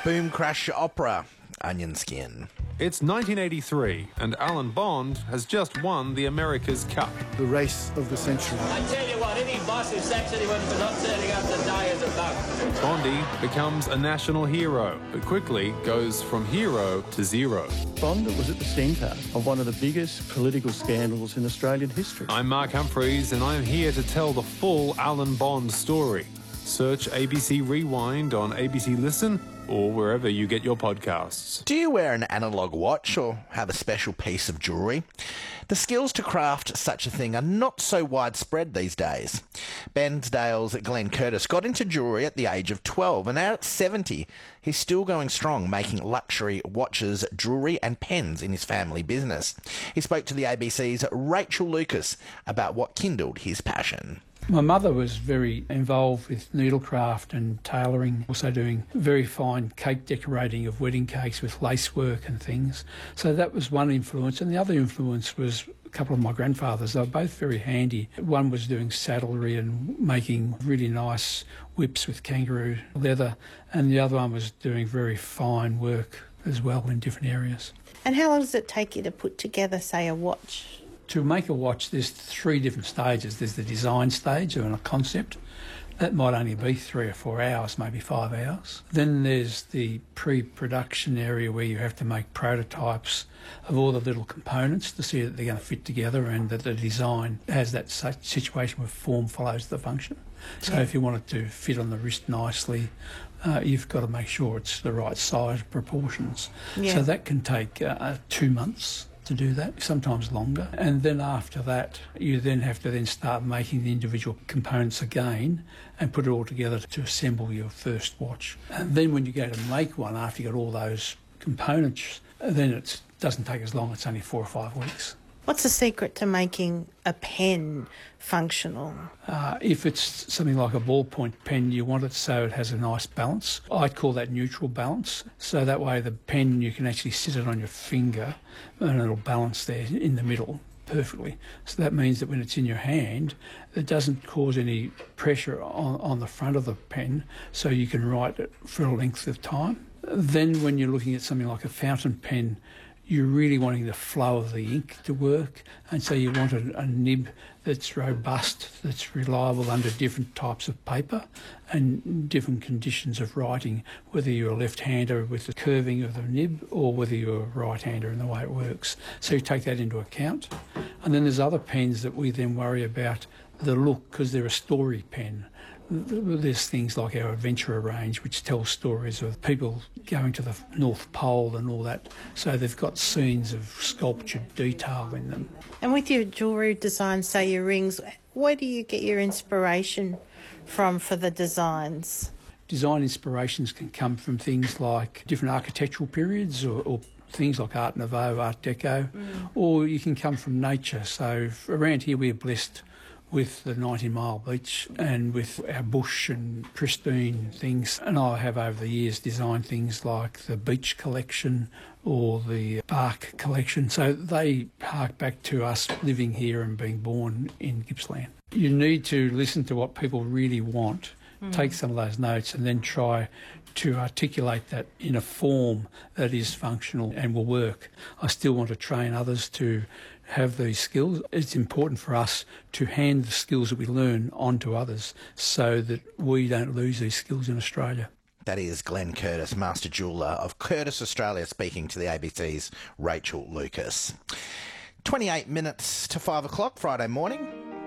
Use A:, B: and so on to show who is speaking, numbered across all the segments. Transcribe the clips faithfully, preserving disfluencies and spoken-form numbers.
A: Boom Crash Opera, Onion Skin.
B: It's nineteen eighty-three, and Alan Bond has just won the America's Cup.
C: The race of the century.
D: I tell you what, any boss who sacks anyone for not turning up to die is a bug.
B: Bondy becomes a national hero, but quickly goes from hero to zero.
C: Bond was at the centre of one of the biggest political scandals in Australian history.
B: I'm Mark Humphreys, and I'm here to tell the full Alan Bond story. Search A B C Rewind on A B C Listen or wherever you get your podcasts.
A: Do you wear an analogue watch or have a special piece of jewellery? The skills to craft such a thing are not so widespread these days. Bensdale's Glenn Curtis got into jewellery at the age of twelve, and now at seventy, he's still going strong, making luxury watches, jewellery and pens in his family business. He spoke to the A B C's Rachel Lucas about what kindled his passion.
E: My mother was very involved with needlecraft and tailoring, also doing very fine cake decorating of wedding cakes with lacework and things. So that was one influence. And the other influence was a couple of my grandfathers. They were both very handy. One was doing saddlery and making really nice whips with kangaroo leather, and the other one was doing very fine work as well in different areas.
F: And how long does it take you to put together, say, a watch?
E: To make a watch, there's three different stages. There's the design stage or a concept. That might only be three or four hours, maybe five hours. Then there's the pre-production area where you have to make prototypes of all the little components to see that they're going to fit together and that the design has that situation where form follows the function. So yeah. If you want it to fit on the wrist nicely, uh, you've got to make sure it's the right size proportions. Yeah. So that can take uh, two months. To do that, sometimes longer. And then after that, you then have to then start making the individual components again and put it all together to assemble your first watch. And then when you go to make one, after you got all those components, then it doesn't take as long, it's only four or five weeks.
F: What's the secret to making a pen functional?
E: Uh, if it's something like a ballpoint pen, you want it so it has a nice balance. I call that neutral balance. So that way the pen, you can actually sit it on your finger and it'll balance there in the middle perfectly. So that means that when it's in your hand, it doesn't cause any pressure on, on the front of the pen, so you can write it for a length of time. Then when you're looking at something like a fountain pen, you're really wanting the flow of the ink to work, and so you want a, a nib that's robust, that's reliable under different types of paper and different conditions of writing, whether you're a left-hander with the curving of the nib or whether you're a right-hander in the way it works. So you take that into account. And then there's other pens that we then worry about the look, because they're a story pen. There's things like our Adventurer range, which tells stories of people going to the North Pole and all that. So they've got scenes of sculptured detail in them.
F: And with your jewellery designs, say your rings, where do you get your inspiration from for the designs?
E: Design inspirations can come from things like different architectural periods or, or things like Art Nouveau, Art Deco, mm. or you can come from nature. So around here we're blessed with the ninety mile beach and with our bush and pristine things. And I have over the years designed things like the beach collection or the bark collection. So they hark back to us living here and being born in Gippsland. You need to listen to what people really want, mm. take some of those notes and then try to articulate that in a form that is functional and will work. I still want to train others to have these skills. It's important for us to hand the skills that we learn on to others so that we don't lose these skills in Australia.
A: That is Glenn Curtis, Master Jeweller of Curtis Australia, speaking to the A B C's Rachel Lucas. twenty-eight minutes to five o'clock Friday morning.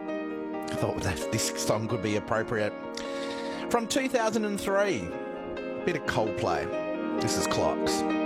A: I thought that this song could be appropriate. From two thousand three, a bit of Coldplay. This is Clocks.